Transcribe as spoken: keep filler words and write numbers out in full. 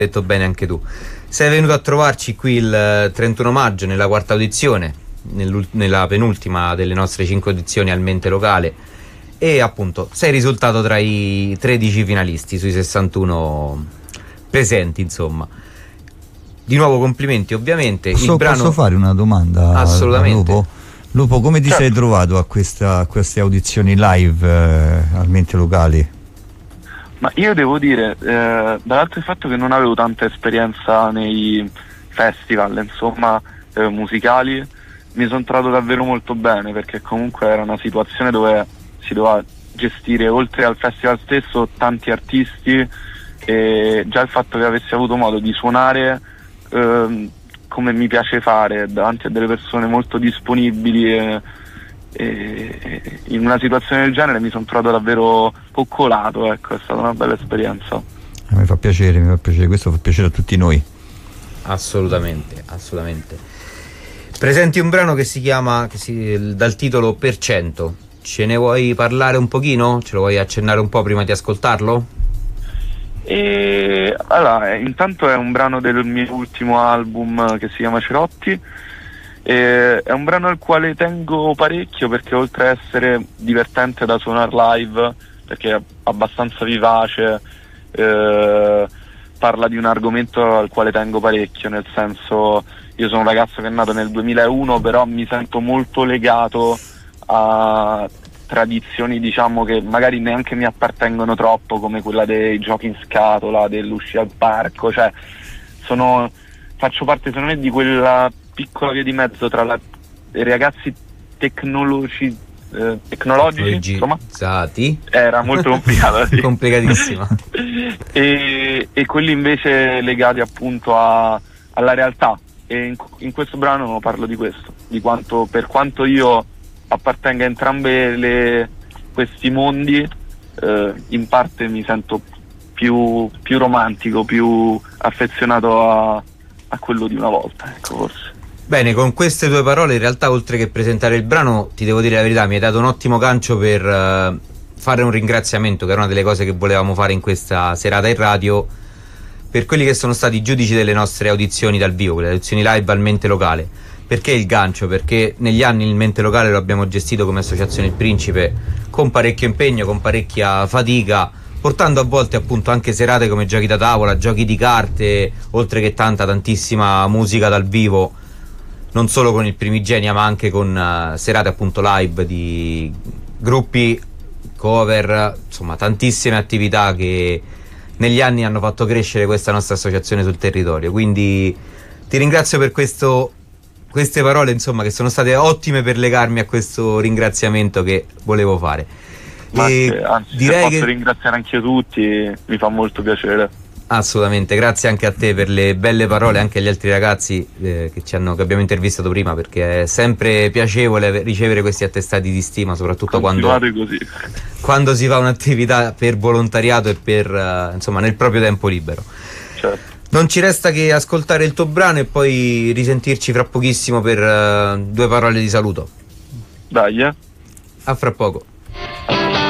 detto bene anche tu. Sei venuto a trovarci qui il trentuno maggio nella quarta audizione, nella penultima delle nostre cinque audizioni al Mente Locale, e appunto sei risultato tra i tredici finalisti sui sessantuno presenti, insomma. Di nuovo complimenti, ovviamente. Posso, il brano... posso fare una domanda? Assolutamente. Lupo? Lupo, come ti certo. sei trovato a, questa, a queste audizioni live eh, al Mente Locali? Ma io devo dire, eh, dall'altro il fatto che non avevo tanta esperienza nei festival, insomma, eh, musicali, mi sono trovato davvero molto bene, perché comunque era una situazione dove si doveva gestire, oltre al festival stesso, tanti artisti, e già il fatto che avessi avuto modo di suonare eh, come mi piace fare, davanti a delle persone molto disponibili, e, e in una situazione del genere mi sono trovato davvero coccolato, ecco, è stata una bella esperienza. Eh, mi fa piacere, mi fa piacere, questo fa piacere a tutti noi. Assolutamente, assolutamente. Presenti un brano che si chiama, che si, dal titolo Per cento. Ce ne vuoi parlare un pochino? Ce lo vuoi accennare un po' prima di ascoltarlo? E allora, intanto è un brano del mio ultimo album che si chiama Cerotti, e è un brano al quale tengo parecchio, perché oltre a essere divertente da suonare live, perché è abbastanza vivace, eh, parla di un argomento al quale tengo parecchio, nel senso, io sono un ragazzo che è nato nel duemilauno, però mi sento molto legato a tradizioni, diciamo, che magari neanche mi appartengono troppo, come quella dei giochi in scatola, dell'uscita al parco, cioè sono, faccio parte secondo me di quella piccola via di mezzo tra la, i ragazzi tecnologi, eh, tecnologici, insomma, era molto complicata, sì. Complicatissima. e, e quelli invece legati appunto a, alla realtà, e in, in questo brano parlo di questo, di quanto, per quanto io appartenga a entrambe le, questi mondi, eh, in parte mi sento più, più romantico, più affezionato a, a quello di una volta, ecco, forse. Bene, con queste due parole in realtà, oltre che presentare il brano, ti devo dire la verità, mi hai dato un ottimo gancio per uh, fare un ringraziamento, che era una delle cose che volevamo fare in questa serata in radio, per quelli che sono stati i giudici delle nostre audizioni dal vivo, quelle audizioni live al Mente Locale. Perché il gancio? Perché negli anni il Mente Locale lo abbiamo gestito come Associazione Il Principe con parecchio impegno, con parecchia fatica, portando a volte appunto anche serate come giochi da tavola, giochi di carte, oltre che tanta tantissima musica dal vivo, non solo con il Primigenia ma anche con uh, serate appunto live di gruppi, cover, insomma tantissime attività che negli anni hanno fatto crescere questa nostra associazione sul territorio. Quindi ti ringrazio per questo, queste parole, insomma, che sono state ottime per legarmi a questo ringraziamento che volevo fare. Ma e che, anzi, direi se posso che... ringraziare anche tutti, mi fa molto piacere. Assolutamente, grazie anche a te per le belle parole, anche agli altri ragazzi eh, che, ci hanno, che abbiamo intervistato prima, perché è sempre piacevole ricevere questi attestati di stima, soprattutto quando, così. quando si fa un'attività per volontariato e per uh, insomma nel proprio tempo libero. Certo. Non ci resta che ascoltare il tuo brano e poi risentirci fra pochissimo per uh, due parole di saluto. Dai, eh. A fra poco.